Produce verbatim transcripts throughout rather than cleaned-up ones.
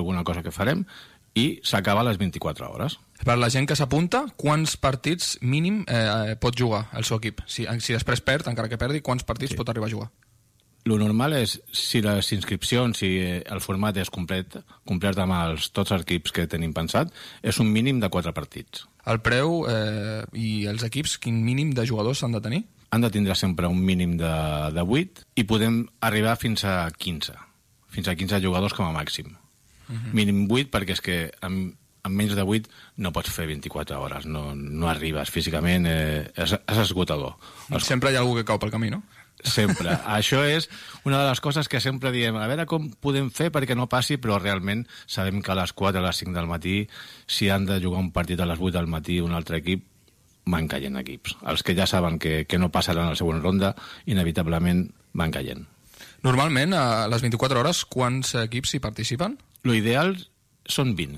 alguna cosa que farem, i s'acaba a les vint-i-quatre hores. Per la gent que s'apunta, quants partits mínim eh, pot jugar el seu equip? Si, si després perd, encara que perdi, quants partits sí. pot arribar a jugar? Lo normal és, si les inscripcions, si el format és complet, complet amb els, tots els equips que tenim pensat, és un mínim de quatre partits. El preu eh, i els equips, quin mínim de jugadors s'han de tenir? Han de tindre sempre un mínim de, de vuit i podem arribar fins a quinze. Fins a quinze jugadors com a màxim. Uh-huh. Mínim vuit, perquè és que amb, amb menys de vuit no pots fer vint-i-quatre hores, no, no arribes físicament, eh, és, és esgotador. Els... Sempre hi ha algú que cau pel camí, no? Sempre. Això és una de les coses que sempre diem, a veure com podem fer perquè no passi, però realment sabem que a les quatre, a les cinc del matí, si han de jugar un partit a les vuit del matí un altre equip, van caient equips. Els que ja saben que, que no passaran a la següent ronda, inevitablement van caient. Normalment, a les vint-i-quatre hores, quants equips hi participen? Lo ideal són vint,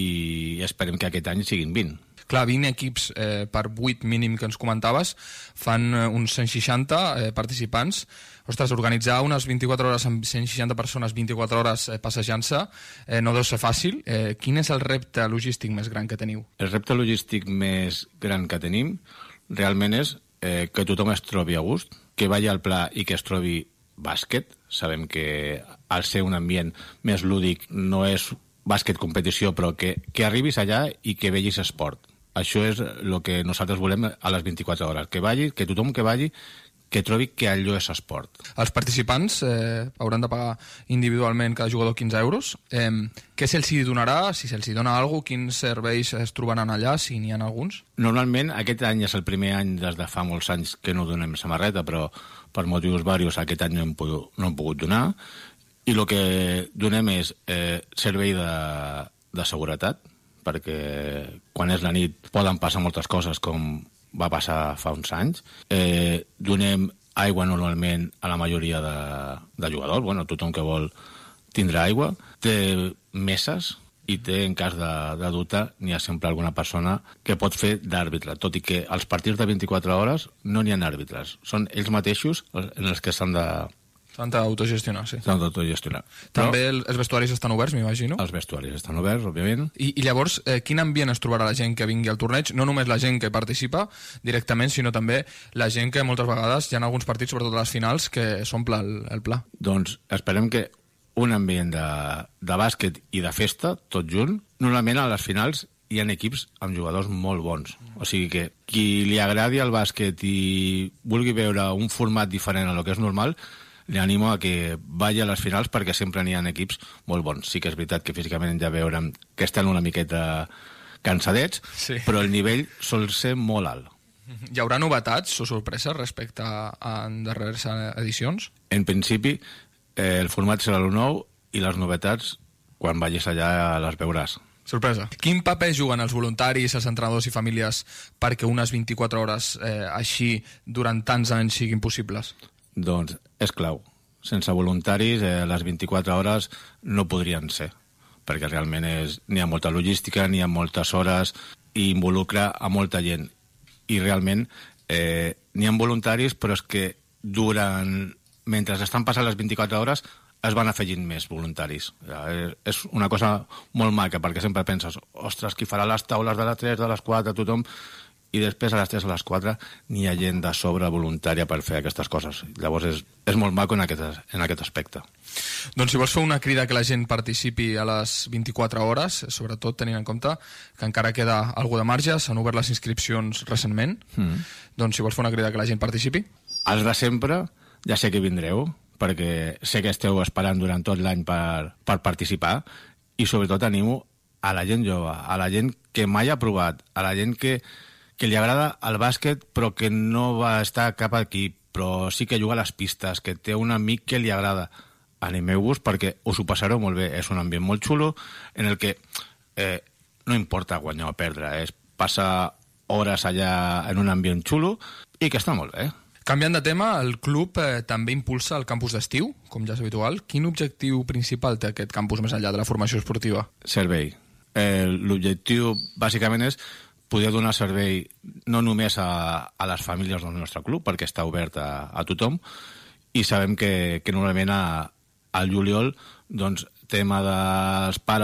i esperem que aquest any siguin vint. Clar, vint equips eh, per vuit mínim que ens comentaves, fan eh, uns cent seixanta eh, participants. Ostres, organitzar unes vint-i-quatre hores amb cent seixanta persones, vint-i-quatre hores eh, passejant-se, eh, no deu ser fàcil. Eh, quin és el repte logístic més gran que teniu? El repte logístic més gran que tenim realment és eh, que tothom es trobi a gust, que vagi al pla i que es trobi bàsquet. Sabem que al ser un ambient més lúdic no és bàsquet competició, però que, que arribis allà i que vegis esport. Això és el que nosaltres volem a les vint-i-quatre hores, que vagi, que tothom que vagi, que trobi que allò és esport. Els participants eh, hauran de pagar individualment cada jugador quinze euros. Eh, què se'ls donarà? Si se'ls dona alguna cosa, quins serveis es trobaran allà, si n'hi ha alguns? Normalment, aquest any és el primer any des de fa molts anys que no donem samarreta, però per motius diversos aquest any no hem pogut, no hem pogut donar. I el que donem és eh, servei de, de seguretat, perquè quan és la nit poden passar moltes coses com va passar fa uns anys. Eh, donem aigua normalment a la majoria de, de jugadors, bueno, tothom que vol tindrà aigua. Té meses i té, en cas de, de dubte, n'hi ha sempre alguna persona que pot fer d'àrbitre, tot i que als partits de vint-i-quatre hores no n'hi ha àrbitres. Són ells mateixos en els que s'han de... S'han d'autogestionar, sí. S'han d'autogestionar. També Però, els vestuaris estan oberts, m'imagino? Els vestuaris estan oberts, òbviament. I, i llavors, eh, quin ambient es trobarà la gent que vingui al torneig? No només la gent que participa directament, sinó també la gent que moltes vegades hi ha alguns partits, sobretot a les finals, que s'omple el, el pla. Doncs esperem que un ambient de, de bàsquet i de festa, tot junt. Normalment a les finals hi ha equips amb jugadors molt bons. O sigui que qui li agradi el bàsquet i vulgui veure un format diferent a lo que és normal, li animo a que vagi a les finals perquè sempre n'hi ha equips molt bons. Sí que és veritat que físicament ja veurem que estan una miqueta cansadets, sí. Però el nivell sol ser molt alt. Hi haurà novetats o sorpreses respecte a, a darreres edicions? En principi, eh, el format serà el nou i les novetats, quan vagis allà, les veuràs. Sorpresa. Quin paper juguen els voluntaris, els entrenadors i famílies perquè unes vint-i-quatre hores eh, així durant tants anys siguin possibles? Doncs és clau. Sense voluntaris, eh, les vint-i-quatre hores no podrien ser, perquè realment és, n'hi ha molta logística, n'hi ha moltes hores, i involucra a molta gent. I realment eh, n'hi ha voluntaris, però és que durant, mentre estan passant les vint-i-quatre hores, es van afegint més voluntaris. Eh, és una cosa molt maca, perquè sempre penses, ostres, qui farà les taules de les tres, de les quatre, tothom... i després a les tres a les quatre n'hi ha gent de sobre voluntària per fer aquestes coses. Llavors és, és molt maco en aquest, en aquest aspecte. Doncs si vols fer una crida que la gent participi a les vint-i-quatre hores, sobretot tenint en compte que encara queda algú de marge, s'han obert les inscripcions recentment, mm. doncs si vols fer una crida que la gent participi. Els de sempre ja sé que vindreu, perquè sé que esteu esperant durant tot l'any per, per participar, i sobretot animo a la gent jove, a la gent que mai ha provat, a la gent que que li agrada el bàsquet però que no va estar cap equip, però sí que juga a les pistes, que té un amic que li agrada. Animeu-vos perquè us ho passareu molt bé. És un ambient molt xulo en el que eh, no importa guanyar o perdre, és passar hores allà en un ambient xulo i que està molt bé. Canviant de tema, el club eh, també impulsa el campus d'estiu, com ja és habitual. Quin objectiu principal té aquest campus més enllà de la formació esportiva? Servei. Eh, l'objectiu bàsicament és poder donar servei no només a, a les famílies del nostre club, perquè està obert a, a tothom, i sabem que, que normalment a, al juliol doncs, tema dels pares